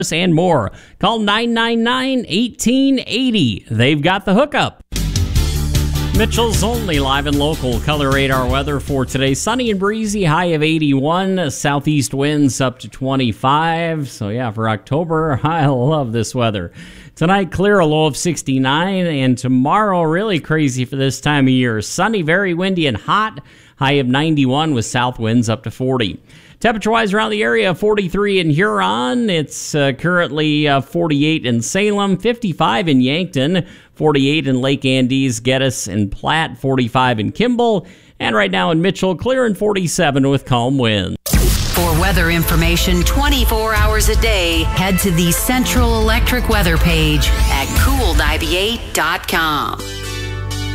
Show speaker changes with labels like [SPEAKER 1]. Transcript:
[SPEAKER 1] and more. Call 999-1880. They've got the hookup. Mitchell's Only live and local color radar weather for today. Sunny and breezy, high of 81. Southeast winds up to 25. So yeah, for October, I love this weather. Tonight, clear, a low of 69. And tomorrow, really crazy for this time of year. Sunny, very windy and hot. High of 91 with south winds up to 40. Temperature-wise around the area, 43 in Huron. It's currently 48 in Salem, 55 in Yankton, 48 in Lake Andes, Geddes, and Platte, 45 in Kimball. And right now in Mitchell, clear and 47 with calm winds.
[SPEAKER 2] For weather information 24 hours a day, head to the Central Electric weather page at cool98.com.